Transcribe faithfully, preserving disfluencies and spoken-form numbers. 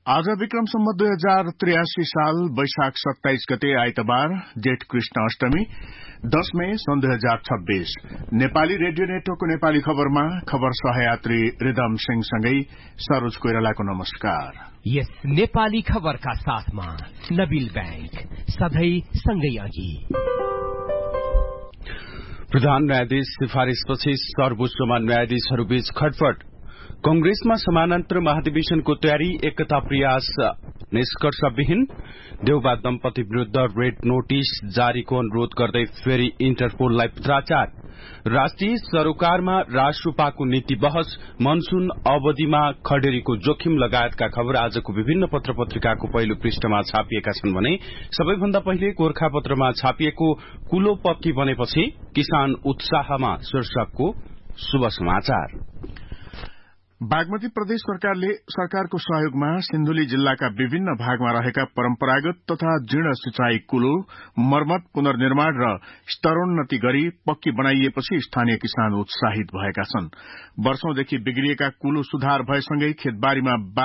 आज विक्रम सम्वत दुई हजार त्रियासी साल वैशाख सत्ताइस गते आइतबार जेठ कृष्ण अष्टमी दस मई सन् दुई हजार छब्बीस नेपाली रेडियो नेटवर्कको नेपाली खबरमा खबर सहयात्री रिदम सिंहसँगै सरोज कोइरालाको नमस्कार। यस नेपाली खबरका साथमा नबिल बैंक सधैं सँगै अघि। प्रधान न्यायाधीश सिफारिशपछि सर्वोच्चमा न्यायाधीशहरूबीच खटपट। कंग्रेसमा समानान्तर महाधिवेशनको तयारी, एकता प्रयास निष्कर्षविहीन। देउबा दम्पति विरूद्ध रेड नोटिस जारीको अनुरोध गर्दै फेरि इन्टरपोललाई पत्राचार। राष्ट्रिय सरोकारमा राष्ट्रपाको नीति बहस, मनसून अवधिमा खडेरीको जोखिम लगायतका खबर आजको विभिन्न पत्र पत्रिकाको पहिलो पृष्ठमा छापिएका छन् भने सबैभन्दा पहिले गोर्खापत्रमा छापिएको कुलो पक्की बनेपछि किसान उत्साहमा शीर्षकको शुभ समाचार। बागमती प्रदेश सरकारले सरकारको सहयोगमा सिन्धुली जिल्लाका विभिन्न भागमा रहेका परम्परागत तथा जीर्ण सिंचाई कुलो मर्मत, पुनर्निर्माण र स्तरोन्नति गरी पक्की बनाइएपछि स्थानीय किसान उत्साहित भएका छन्। वर्षौंदेखि बिग्रिएका कुलो सुधार भएसँगै खेतबारीमा